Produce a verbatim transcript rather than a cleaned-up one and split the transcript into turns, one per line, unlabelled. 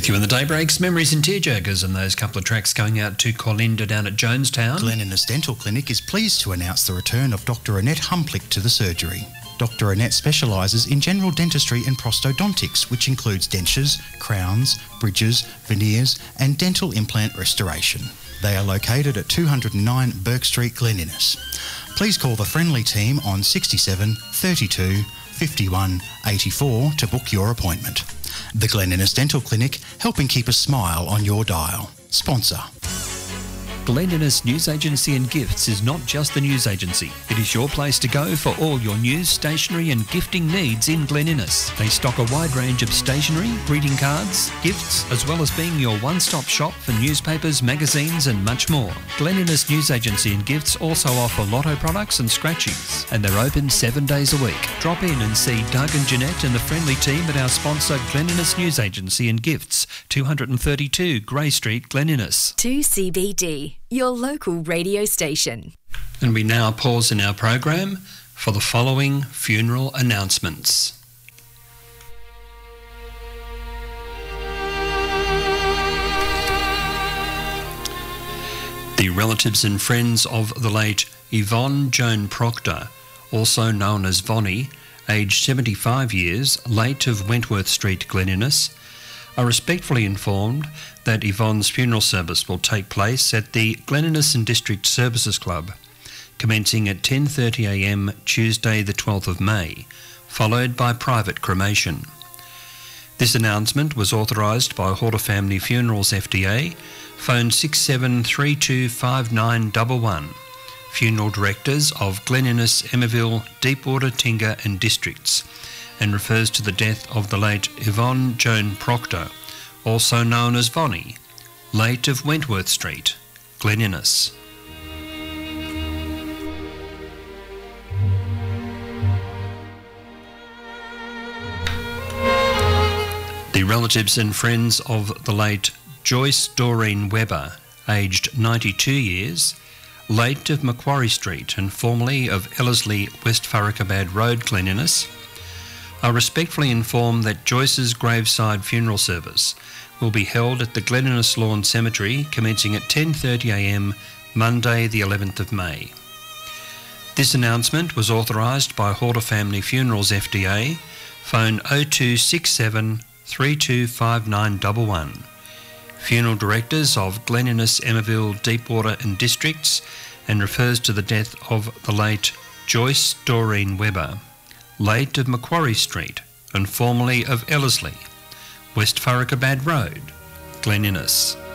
With you in the daybreaks, memories and tearjerkers, and those couple of tracks going out to Colinda down at Jonestown.
Glen Innes Dental Clinic is pleased to announce the return of Doctor Annette Humplick to the surgery. Doctor Annette specialises in general dentistry and prosthodontics, which includes dentures, crowns, bridges, veneers and dental implant restoration. They are located at two hundred nine Burke Street, Glen Innes. Please call the friendly team on sixty-seven thirty-two fifty-one eighty-four to book your appointment. The Glen Innes Dental Clinic, helping keep a smile on your dial. Sponsor.
Glen Innes News Agency and Gifts is not just the news agency. It is your place to go for all your news, stationery and gifting needs in Glen Innes. They stock a wide range of stationery, greeting cards, gifts, as well as being your one-stop shop for newspapers, magazines and much more. Glen Innes News Agency and Gifts also offer lotto products and scratchies, and they're open seven days a week. Drop in and see Doug and Jeanette and the friendly team at our sponsor Glen Innes News Agency and Gifts, two thirty-two Grey Street, Glen Innes.
two C B D. Your local radio station.
And we now pause in our program for the following funeral announcements. The relatives and friends of the late Yvonne Joan Proctor, also known as Vonnie, aged seventy-five years, late of Wentworth Street, Glen Innes, are respectfully informed that Yvonne's funeral service will take place at the Glen Innes and District Services Club, commencing at ten thirty a m Tuesday the twelfth of May, followed by private cremation. This announcement was authorised by Horder Family Funerals F D A, phone six seven three two five nine one one, funeral directors of Glen Innes, Emmaville, Deepwater, Tingha and Districts, and refers to the death of the late Yvonne Joan Proctor, also known as Vonnie, late of Wentworth Street, Glen Innes. The relatives and friends of the late Joyce Doreen Webber, aged ninety-two years, late of Macquarie Street and formerly of Ellerslie, West Farrakabad Road, Glen Innes, are respectfully informed that Joyce's graveside funeral service will be held at the Glen Innes Lawn Cemetery commencing at ten thirty a m Monday the eleventh of May. This announcement was authorised by Horder Family Funerals F D A, phone oh two six seven three two five nine one one, funeral directors of Glen Innes, Emmaville, Deepwater and Districts, and refers to the death of the late Joyce Doreen Webber, late of Macquarie Street and formerly of Ellerslie, West Farrakabad Road, Glen Innes.